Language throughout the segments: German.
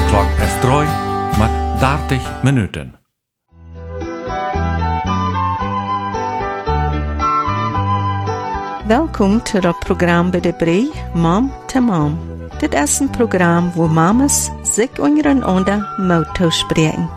klok is 3 met 30 minuten. Welkom to het programma bij de Brei Mom to Mom. Dit is een programma waar mamas zich ondereinander moeten spreken.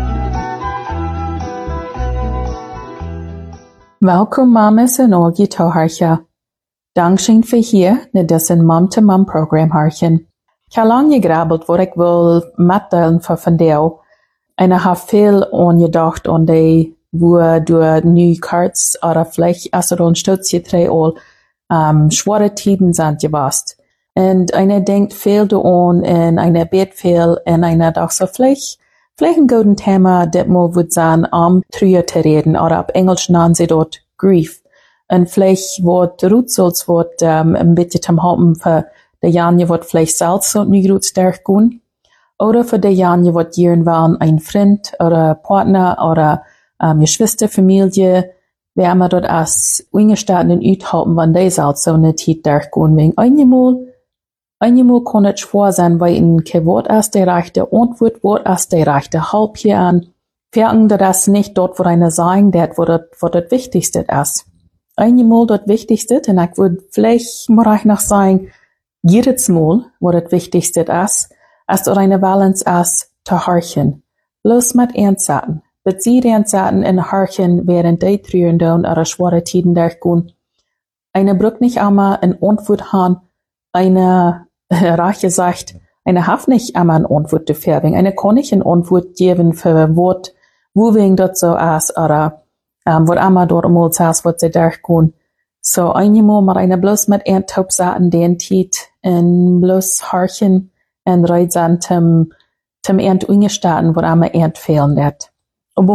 Welkom mamas en al je toehartje. Dankzij voor hier naar deze Mom to Mom program hartje. Ik heb lang gegrabbeld wat ik wil middelen voor vandaag. En ik heb veel aangedacht aan die wo du nu karts oder vielleicht als er unterstützt drei all schwere Tiden sind gewast. Und einer denkt viel daran und einer bet viel und einer dacht so vielleicht ein guten Thema, das mal wird sein, drüber zu reden, oder auf Englisch nennen sie dort Grief. Und vielleicht wird Rutsolz wird ein bisschen zum Haupten für die Janje wird vielleicht selbst so nicht gut stark gehen. Oder für die Janje wird jern wollen ein Freund oder Partner oder Geschwister, Familie, wir haben dort als Ungestatten uthalten, wenn die selbst so eine Zeit durchgehen. Wegen einmal kann es schwer sein, weil in kein Wort als der rechte Antwort, Wort als der rechte Halb hier an. Verlangen das nicht dort, wo einer sagen, wo das Wichtigste ist. Einmal das Wichtigste, und ich würde vielleicht mal noch sagen, jedes Mal, wo das Wichtigste ist dort eine Balance ist, zu horchen. Bloß mit Ernstsachen. Bezieht Ernstsachen in Horchen, während die Trüren down oder schwere Tiden durchgehen. Eine braucht nicht einmal eine Antwort haben, eine Rache sagt, eine hat nicht einmal eine Antwort zu färben. Eine kann nicht eine Antwort geben für Wort, wo wegen dort so ist, oder wo einmal dort einmal saß, wo sie durchgehen. So einmal mal eine bloß mit Erntaubsaten den Tiet und bloß Horchen und Reitsaten zum Ernt ungestaten, wo einmal Ernt fehlen wird. Aber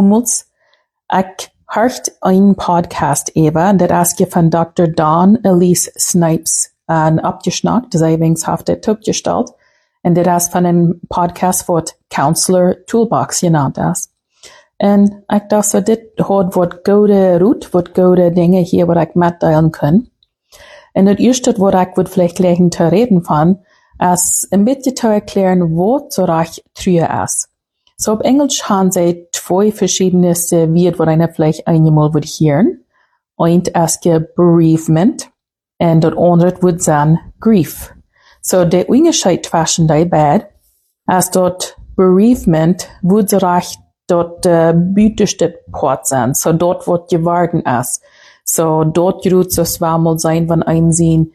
ich hört einen Podcast eben, das ist von Dr. Dawn Elise Snipes abgeschnackt, das ist auf der Top gestellt, und das ist von einem Podcast, wird Counselor Toolbox genannt ist. Und ich dachte so, das hat wat gute Route, wat gute Dinge hier, was ich mitteilen kann. Und das erste, was ich vielleicht gleich zu reden von, ist ein bisschen zu erklären, wo so reich Trühe ist. So auf Englisch haben sie zwei verschiedene Wörter, wo einer vielleicht einmal wird hören. Eins ist Bereavement und das andere wird sein Grief. So der Unterschied zwischen die beiden ist dort Bereavement wird so recht dort büteste Part sein. So dort wird geworden ist. So dort wird so zweimal sein, wenn ein sie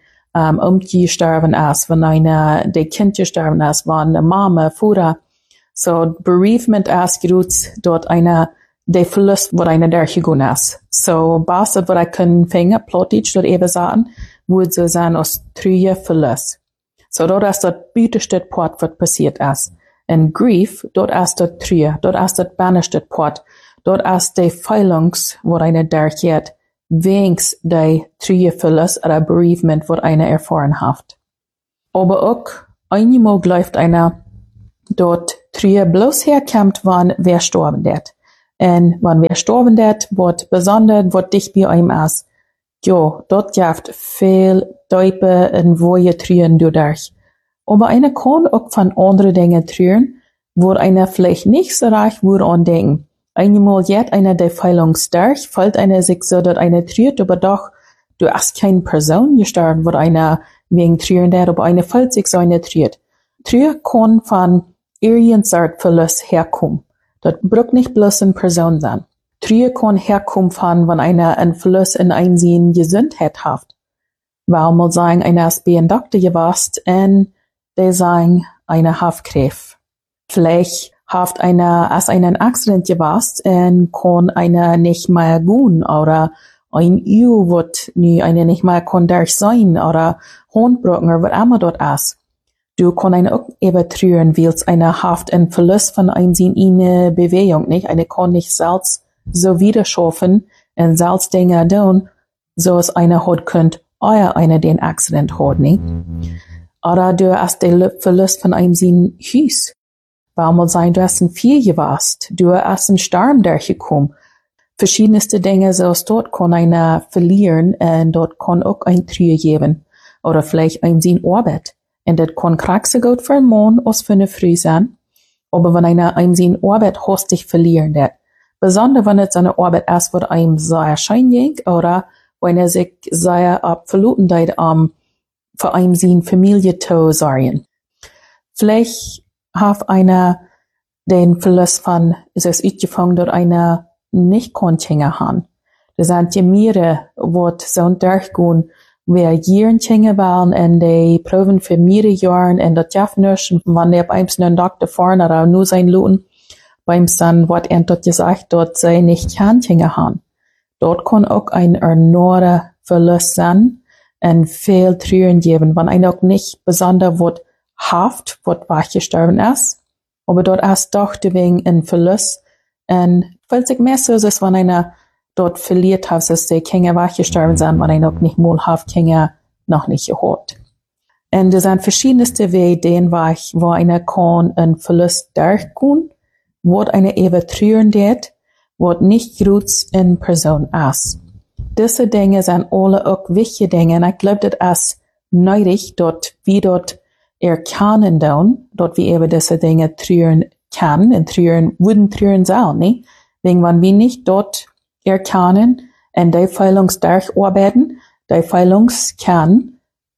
gestorben ist, wenn einer der Kind gestorben ist, wenn eine Mama, Vater. So Bereavement ist dort der Verlust, wo einer durchgegangen ist. So Basis, was ich kann finden, plötzlich dort eben sagen, würde so sein aus Trühe Verlust. So dort ist das büteste Part, was passiert ist. Und Grief, dort ist das Trühe, dort ist das banischte Part, dort ist die Feilungs, wo einer durchgeht, wegen der Trühe Verlust oder Bereavement, wo einer erfahren hat. Aber auch einmal läuft einer dort Trühe bloß herkommt, wann wer sterben wird. Und wann wer sterben wird, wird besonders, wird dich bei ihm ist. Ja, dort gibt viel Däupe und woje Trühen durch. Aber einer kann auch von anderen Dingen trühen, wo einer vielleicht nicht so reich würde andenken. Einmal jetzt einer der Feilungs durch, fällt einer sich so, dass einer trüht, aber doch, du hast keine Person gestorben, wo einer wegen Trühen der, aber einer fällt sich so einer trüht. Trühe kann von irgendeiner Art Verlust herkommen. Das braucht nicht bloß eine Person sein. Trühe kann herkommen von, wenn einer einen Verlust in Einsehen Gesundheit hat. Weil mal sagen, einer ist bei einem Doktor gewesen und die sagen, einer hat Krebs. Vielleicht hat einer, als einen Accident gewesen und kann einer nicht mehr gehen oder ein Ehe wird nie einer nicht mehr kann durch sein oder Handbrücken oder was immer dort ist. Du kannst eine auch eben trüren, weil einer hat einen Verlust von einem in eine Bewegung nicht. Eine kann nicht selbst so wieder schaffen und selbst Dinge tun, so es einer hat könnt, euer einer den Accident hat nicht. Oder du hast den Verlust von einem in Hüs. Weil mal sein, du hast ein Vier gewasst, du hast einen Sturm durchgekommen. Verschiedenste Dinge, so dort kann einer verlieren und dort kann auch ein Trühe geben. Oder vielleicht ein in Arbeit. Und das kann kraxig gut für einen Mann als für eine Frau sein. Aber wenn einer einem seine Arbeit hastig verlieren wird, besonders wenn es eine Arbeit ist, wo einem sehr schein ging, oder wenn sich sehr verloren hat, für einem seine Familie zu sorgen. Vielleicht hat einer den Verlust von, ist es uitgefangen, dass einer nicht kontinge haben. Das sind die mehrere, wo so durchgehen, wer Jahren tinge waren, und die proben für mehrere Jahre, und das jaft nicht, und wenn der beim einen Doktor fahren, oder nur sein Luten, beim dann wird dort gesagt, dort sei nicht kann tinge haben. Dort kann auch ein enormer Verlust sein, und viel Trüren geben, wenn einer auch nicht besonders wird haft, wird weggestorben ist, aber dort ist doch wegen ein Verlust, und weil sich mehr so ist, wenn einer dort verliert hat, dass die Kinder weggestorben sind, wenn einer auch nicht mal hat, Kinder noch nicht gehört. Und es sind verschiedenste Wege, wo einer kann einen Verlust durchgehen, wo einer eben trüren wird, wo nicht gut in Person ist. Diese Dinge sind alle auch wichtige Dinge, und ich glaube, das ist nötig, dort, wie dort erkennen dort wie eben diese Dinge trüren kann, und trüren, würden trüren sein, nicht? Wegen wenn wir nicht dort erkennen, und die Feilungs durcharbeiten, die Feilungs kann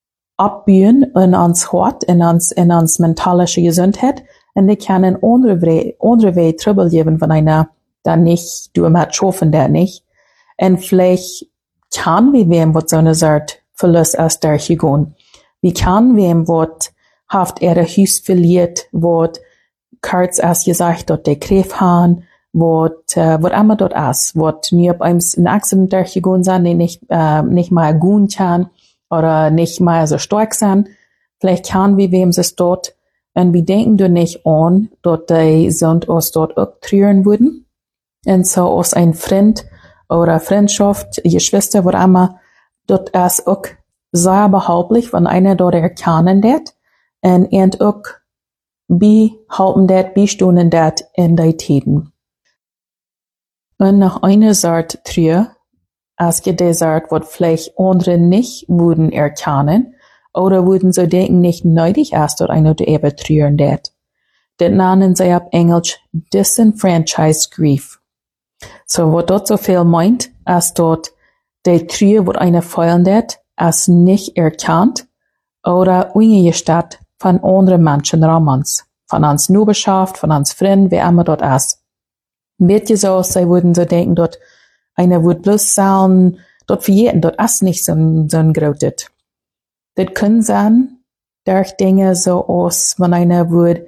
abbühen in uns Hort, in uns mentale Gesundheit, und die können andere Wege Trouble geben, wenn einer dann nicht, du hat schaffen, der nicht. Und vielleicht kann wir wem, was so eine Art Verlust erst durchgehen. Wie kann wem, was haft Hus verliert, was kurz erst gesagt, dort der Kräf haben, was immer dort ist, was nie auf einem ein Accident durchgegangen sind, die nicht mal gut kann, oder nicht mal so stark sind. Vielleicht kann wir wem es dort, und wir denken da nicht an, dort die sind uns dort auch trüren würden. Und so aus ein Freund oder Freundschaft, Geschwister, was immer, dort ist auch sehr behauptlich, wenn einer dort erkennen wird, und auch behalten dat, bestunden dat in die Tiden. Und nach einer Sort Trühe, als die Sort, was vielleicht andere nicht würden erkennen, oder würden so denken, nicht nötig ist, dort einer zu eben trüren dat. Das nennen sie auf Englisch disenfranchised grief. So, was dort so viel meint, als dort die Trühe, was einer feilen dat, als nicht erkannt, oder ungestatt von anderen Menschen Romans, von uns Nubeschaft, von uns Freunden, wer immer dort ist. Wird ja so, sie würden so denken, dort einer würde bloß sagen, dort für jeden, dort ist nicht so ein Grotet. Das können sein, durch Dinge so aus, wenn einer würde,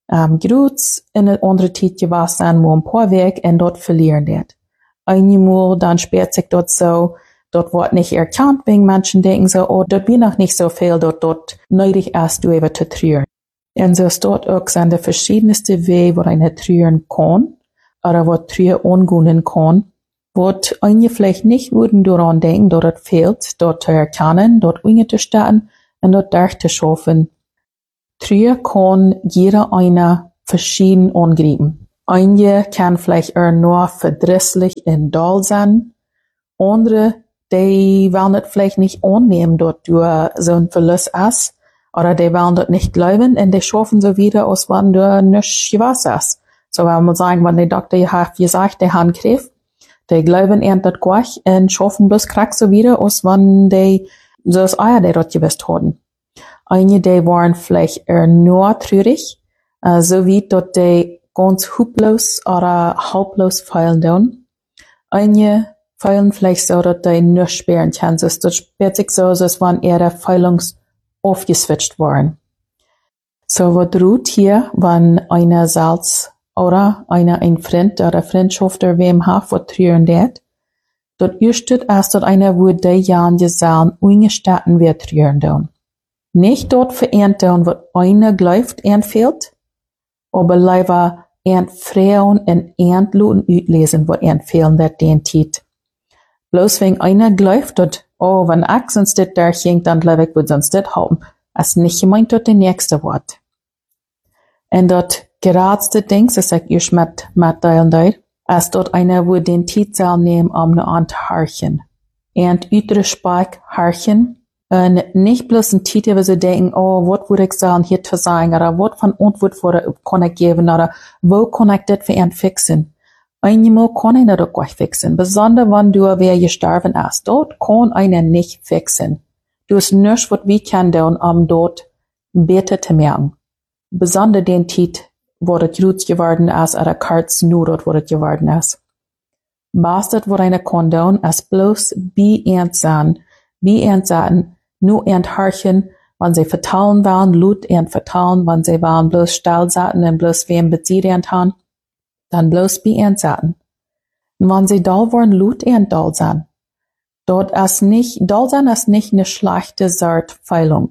grüß in eine andere Zeit gewesen sein, wo ein paar Weg und dort verlieren wird. Einmal, dann später sich dort so, dort wird nicht erkannt, wegen Menschen denken so, oh, dort bin noch nicht so viel, dort nötig ist, du eben zu trüren. Und so ist dort auch sind die verschiedenste Wege, wo einer trüren kann, oder wo Trühe angehen kann, wo einige vielleicht nicht würden daran denken, dort fehlt, dort zu erkennen, dort zu starten und dort durchzuschaffen. Trühe kann jeder einer verschieden angreifen. Einige kann vielleicht nur verdrießlich und doll sein, andere, die wollen das vielleicht nicht annehmen, dort du so ein Verlust ist, oder die wollen dort nicht glauben, und die schaffen so wieder, als wenn du nicht gewesen ist. So, wenn man sagen, wenn der Doktor hat gesagt, der hat Krebs, die glauben das gleich und schaffen bloß krank so wieder, als wenn die so das Eier, die dort gewusst haben. Einige, die waren vielleicht nur traurig, so wie dort die ganz huplos oder halblos feilen tun. Einige feilen vielleicht so, dass die nicht sperren können. Das spielt sich so, als wenn ihre Feilungs aufgeswitcht waren. So, was droht hier, wenn einer Salz oder ein Freund oder Freundschaft oder wem hat, was trüren wird, dort erst dass einer würde die Jahren gesagt, ungestatten wird trüren tun. Nicht dort verernten, was einer glaubt, fehlt, aber lieber Frauen und Luten utlesen, was fehlen, dat den Tit. Bloß wenn einer glaubt, dass, oh, wenn ich sonst das durchging, dann glaube ich, würde sonst das haben. Es nicht gemeint, dort der nächste Wort. Und dort geradste Dings, das sag ich mit teilen dort, als dort einer würde den Titel nehmen, nur an zu harchen. Und ütre Speik harchen, Und nicht bloß ein Titel, wo sie denken, oh, was würde ich sagen, hier zu sagen, oder was von Antwort kann ich geben, oder wo kann ich das für ihn fixen? Einmal kann ich das auch gleich fixen, besonders wenn du wer gestorben ist. Dort kann einer nicht fixen. Du hast nichts, was wir können tun, um dort besser zu merken. Besonders den Titel, wo das gut geworden ist, oder kurz nur dort, wo das geworden ist. Was das, was einer kann tun, ist bloß wie sein, nur horchen, wenn sie vertrauen waren, laut vertrauen, wenn sie waren bloß still saßen und bloß wem beziehen haben, dann bloß wie sein. Und wenn sie dull waren, laut dull sein. Dort ist nicht, dull sein ist nicht eine schlechte Feilung.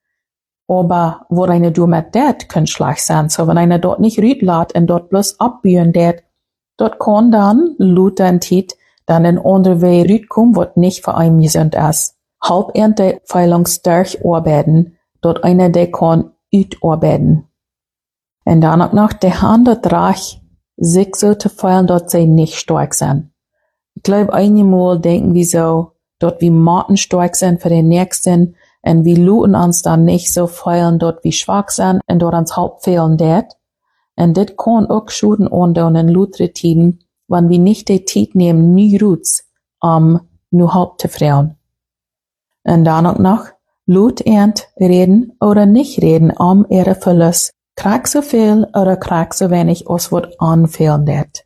Aber wo eine du mit det kann schlecht sein, so wenn einer dort nicht rüt lässt und dort bloß abbühen det, dort kann dann, laut den Tit, dann ein anderer Weg rüt kommen, was nicht für einen gesund ist. Halb die Feilung stark arbeiten, dort einer, der kann arbeiten. Und danach noch, der Hand dort reich, sich so zu feilen, dort sie nicht stark sind. Ich glaube, einmal denken wir so, dort wie Marten stark sind für den Nächsten, und wir luten uns dann nicht so feilen, dort wie schwach sind, und dort ans Haupt fehlen det. Und das kann auch schuden andauern in lutere Tiden, wenn wir nicht die Zeit nehmen, nie Roots, nur Haupt zu freuen. Und danach noch, lut reden oder nicht reden, ihre Verlust. Krieg so viel oder krieg so wenig, als wird anfehlen det.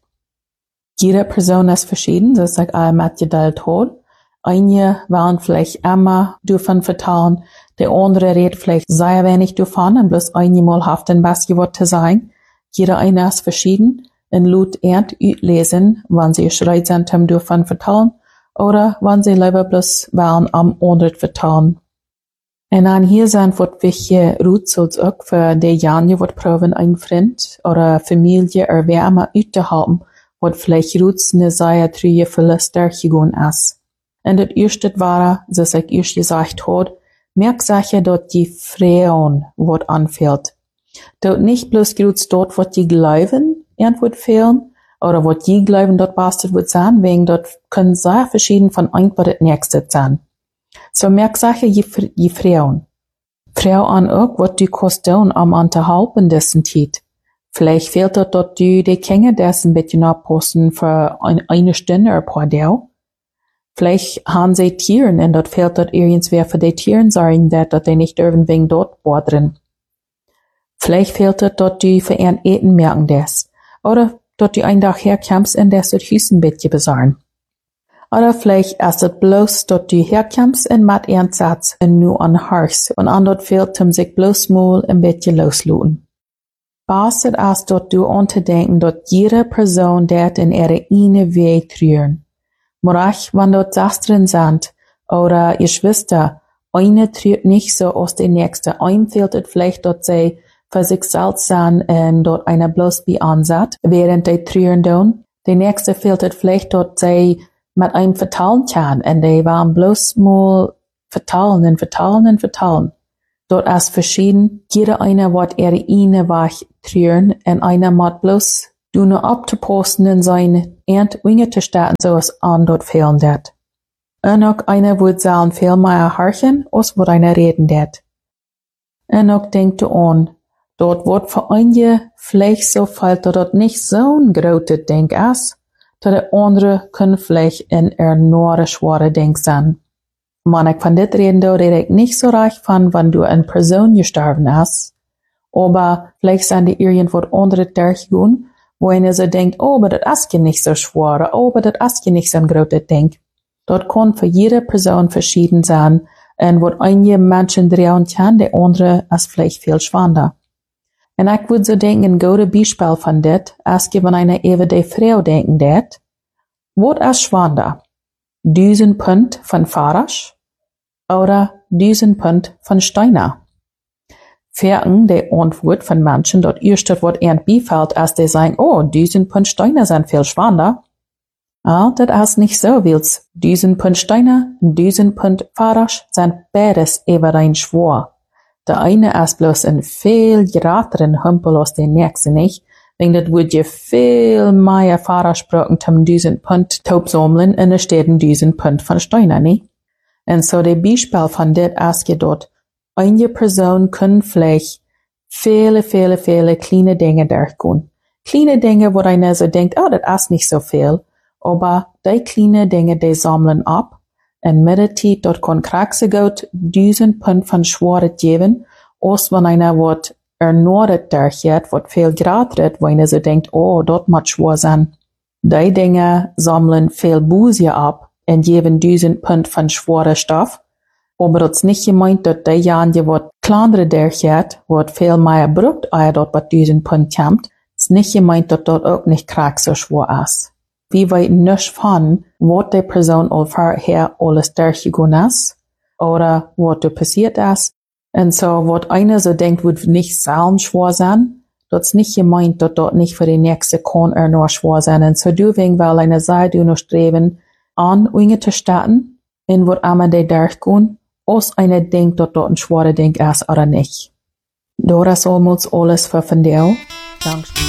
Jede Person ist verschieden, das sagt alle mitgeteilt hat. Einige wollen vielleicht immer davon vertrauen, der andere redet vielleicht sehr wenig davon und bloß einmal haft ein bisschen was zu sagen. Jeder eine ist verschieden und lut lesen, wann sie schreit sind, davon vertrauen oder wann sie lieber bloß wollen am anderen vertrauen. Und dann hier sind wird welche Rutschels auch für die Jahre, wird proben ein Freund oder Familie oder wer immer utzuhalten, wird vielleicht Rutsch eine sehr treue Verluste gegangen ist. Und das erste war, so ich erst gesagt hat, merk sicher, dort die Frauen, wird anfällt. Dort nicht bloß Rutsch dort, wird die glauben, wird fehlen, oder wird die glauben, dort bastet wird sein, wegen dort können sehr verschieden von ein, was das nächste sein. So merk sicher, die Frauen. Frau an auch, wat du kannst tun, unterhalten dessen Zeit. Vielleicht fehlt dort die Kinder dessen bisschen abposten für eine Stunde oder ein paar Tage. Vielleicht haben sie Tieren und dort fehlt dort irgendwer für die Tieren sagen, dass die nicht dürfen wegen dort bodern. Vielleicht fehlt dort die für ihren Eten merken des. Oder dort die ein Tag herkommst und das dort Hüsen bisschen besorgen. Oder vielleicht ist es bloß dort die herkommst und mit ihren Satz und nur an Hars und an dort fehlt sich bloß mal ein bisschen losluten. Bastet es dort du unterdenken, dort jede Person dort in ihre eine Weg trüren. Morach, wenn dort Sastren sind, oder ihr Schwester, eine trürt nicht so aus der nächste. Einem fehlt es vielleicht dort sie für sich selbst sein und dort einer bloß wie ansat, während die trüren tun. Der nächste fehlt es vielleicht dort sie mit einem vertalen kann und die waren bloß mal vertalen. Dort ist verschieden, jeder einer wird ihre eine Weg trüren und einer macht bloß du nur abzuposten in seine Winge zu starten, so es an dort fehlen det. Und auch einer wird sagen, viel mehr harchen, als wird einer reden det. Und auch denkt du an, dort wird für einige vielleicht so viel, dass dort nicht so ein großes Denk ist, dass der andere können vielleicht in nur ein schwerer Denk sein. Wenn ich von dit reden, da rede ich nicht so reich von, wenn du eine Person gestorben hast, aber vielleicht sind die irgendwo andere durchgegangen, wo einer so denkt, oh, aber das ist ja nicht so schwer, oh, aber das ist ja nicht so ein großes Ding. Dort kann für jede Person verschieden sein, und wo einige Menschen drehen kann, der andere ist vielleicht viel schwerer. Und ich würde so denken, ein gutes Beispiel von das, als wenn einer über die Frau denken det, was ist schwerer? 1000 Pfund von Farasch oder 1000 Pfund von Steiner? Verken die Antwort von Menschen dort erst wird bifällt, als die sagen, oh, 1000 Pfund Steiner sind viel schwerer. Das ist nicht so, weil 1000 Pfund Steiner und 1000 Pfund Farasch sind beides eberein schwer. Der eine ist bloß ein viel größeren Hümpel als der nächste nicht, wegen das würde je viel mehr Farasch brauchen, 1000 Pfund Taub sammeln, und es steht 1000 Pfund von Steiner, nicht? En so de Beispiel von dit als je dort, eine Person kann vielleicht viele kleine Dinge durchgehen. Kleine Dinge, wo einer so denkt, oh, das ist nicht so viel. Aber die kleine Dinge, die sammeln ab. En mit der Zeit, dort kann kraxe gut 1000 Pfund von Schwaret geben, als wenn einer wird ernordet durchgeht, wird viel gratis, wo einer so denkt, oh, dort muss schwer sein. Die Dinge sammeln viel Buße ab und geben 1000 Pfund von schwerer Stoff. Aber das ist nicht gemeint, dass die Jahre, wird kleinere durchgeht, wird viel mehr brucht, als dort bei 1000 Pfund kommt. Es ist nicht gemeint, dass dort auch nicht krax so schwer ist. Wir wissen nicht von, was die Person vorher alles durchgegangen ist, oder was da passiert ist. Und so, was einer so denkt, wird nicht selten schwer sein, das ist nicht gemeint, dass dort nicht für die nächste kann nur schwer sein. Und so, deswegen will einer sagen, du noch streben, an Dinge zu starten, in was immer die durchgehen, als einer denkt, dass dort ein schwerer Ding ist oder nicht. Das ist alles für von dir. Danke.